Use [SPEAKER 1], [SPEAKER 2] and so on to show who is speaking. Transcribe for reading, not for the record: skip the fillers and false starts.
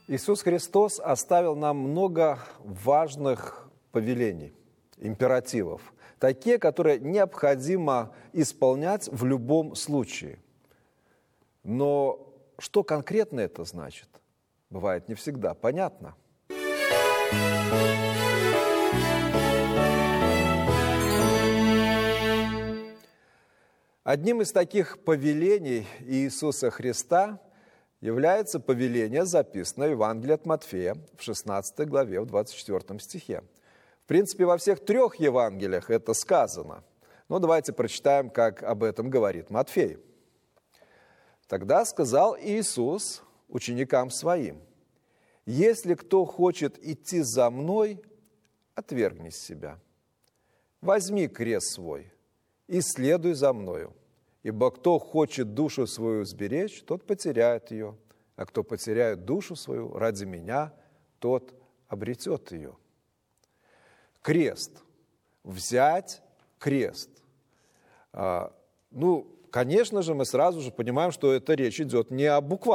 [SPEAKER 1] Иисус Христос оставил нам много важных повелений, императивов, такие, которые необходимо исполнять в любом случае. Но что конкретно это значит, бывает не всегда понятно. Одним из таких повелений Иисуса Христа является повеление, записанное в Евангелии от Матфея в 16 главе, в 24 стихе. В принципе, во всех трех Евангелиях это сказано. Но давайте прочитаем, как об этом говорит Матфей. «Тогда сказал Иисус ученикам своим: если кто хочет идти за мной, отвергни себя. Возьми крест свой и следуй за мною. Ибо кто хочет душу свою сберечь, тот потеряет ее, а кто потеряет душу свою ради меня, тот обретет ее». Крест. Взять крест. Конечно же, мы сразу же понимаем, что это речь идет не о буквальном